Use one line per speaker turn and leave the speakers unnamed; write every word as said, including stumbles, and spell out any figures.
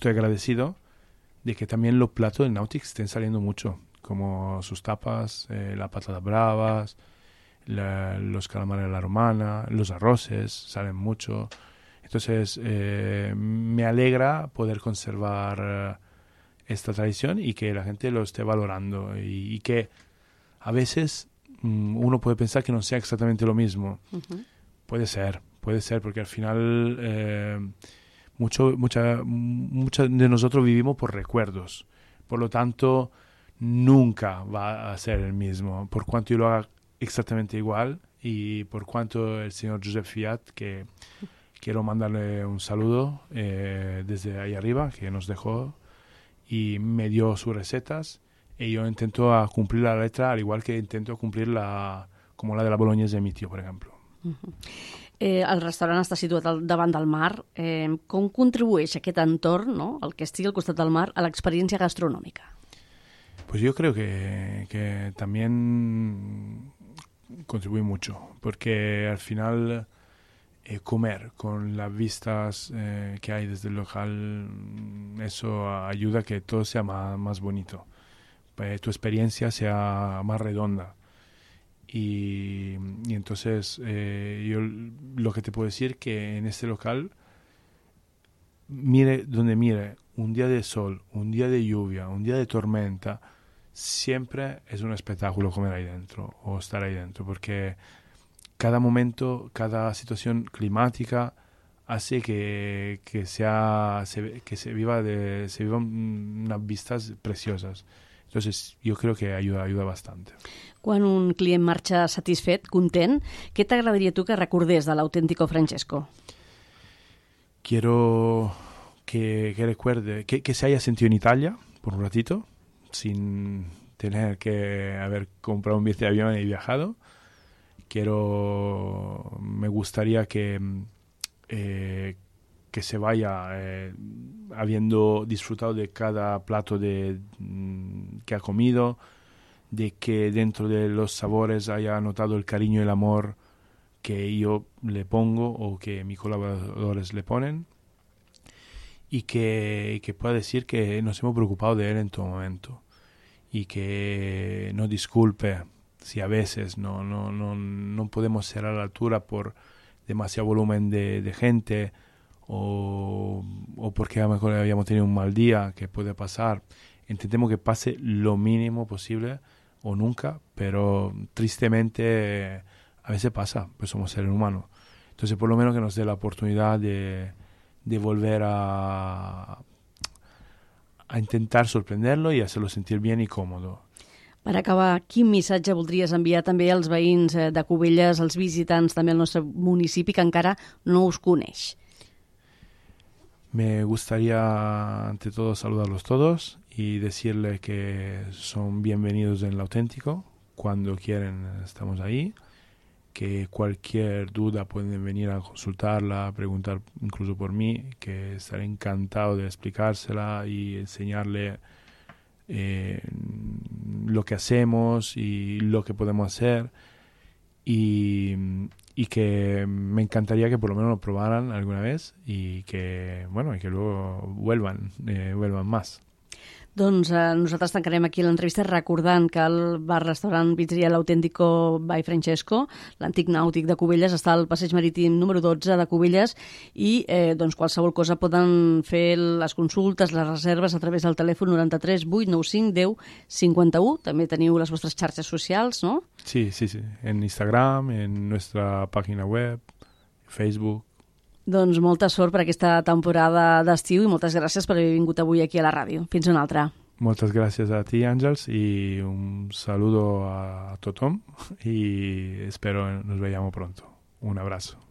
estoy agradecido de que también los platos del Nautic estén saliendo mucho, como sus tapas, eh, las patatas bravas, la, los calamares a la romana, los arroces salen mucho. Entonces, eh, me alegra poder conservar eh, esta tradición y que la gente lo esté valorando y, y que a veces mm, uno puede pensar que no sea exactamente lo mismo. Uh-huh. Puede ser, puede ser, porque al final eh, mucho, mucha, mucha de nosotros vivimos por recuerdos. Por lo tanto, nunca va a ser el mismo. Por cuanto yo lo haga exactamente igual y por cuanto el señor Josep Fiat, que quiero mandarle un saludo eh, desde ahí arriba, que nos dejó y me dio sus recetas y yo intento a cumplir la letra al igual que intento cumplir la, como la de la bolognese de mi tío, por ejemplo.
Uh-huh. Eh, el restaurant està situat al, davant del mar. Eh, com contribueix aquest entorn, no? El que estigui al costat del mar, a l'experiència gastronòmica?
Pues yo creo que, que también contribuye mucho, porque al final eh, comer con las vistas eh, que hay desde el local, eso ayuda a que todo sea más, más bonito, eh, tu experiencia sea más redonda. Y, y entonces eh, yo lo que te puedo decir que en este local, mire donde mire, un día de sol, un día de lluvia, un día de tormenta, siempre es un espectáculo comer ahí dentro o estar ahí dentro, porque cada momento, cada situación climática hace que, que, sea, se, que se viva de, se vivan unas vistas preciosas. Entonces, yo creo que ayuda, ayuda bastante.
Quan un client marxa satisfet, content, què t'agradaria tu que recordés de l'Auténtico Francesco?
Quiero que, que recuerde, que, que se haya sentido en Italia por un ratito, sin tener que haber comprado un billete de avión y viajado. Quiero, me gustaría que, eh, que se vaya eh, habiendo disfrutado de cada plato de, mm, que ha comido, de que dentro de los sabores haya notado el cariño y el amor que yo le pongo o que mis colaboradores le ponen, y que, que pueda decir que nos hemos preocupado de él en todo momento y que nos disculpe si a veces no, no, no, no podemos ser a la altura por demasiado volumen de, de gente o, o porque a lo mejor habíamos tenido un mal día, que puede pasar. Intentemos que pase lo mínimo posible o nunca, pero tristemente a veces pasa, pues somos seres humanos. Entonces por lo menos que nos dé la oportunidad de, de volver a, a intentar sorprenderlo y hacerlo sentir bien y cómodo.
Per acabar, quin missatge voldries enviar també als veïns de Cubelles, als visitants també al nostre municipi que encara no us coneix?
Me gustaría ante todo saludarlos todos y decirles que son bienvenidos en el Auténtico. Cuando quieren estamos ahí, que cualquier duda pueden venir a consultarla, preguntar incluso por mí, que estaré encantado de explicársela y enseñarle eh, lo que hacemos y lo que podemos hacer, y, y que me encantaría que por lo menos lo probaran alguna vez y que, bueno, y que luego vuelvan, eh, vuelvan más.
Doncs eh, nosaltres tancarem aquí l'entrevista recordant que el bar-restaurant Pizzeria l'Auténtico by Francesco, l'antic nàutic de Cubelles, està al passeig marítim número dotze de Cubelles i eh, doncs qualsevol cosa poden fer les consultes, les reserves a través del telèfon noranta-tres vuit nou cinc deu cinquanta-u. També teniu les vostres xarxes socials, no?
Sí, sí, sí. En Instagram, en nuestra página web, Facebook.
Doncs molta sort per aquesta temporada d'estiu i moltes gràcies per haver vingut avui aquí a la ràdio. Fins una altra.
Muchas gracias a ti, Ángels, y un saludo a Totom y espero nos veamos pronto. Un abrazo.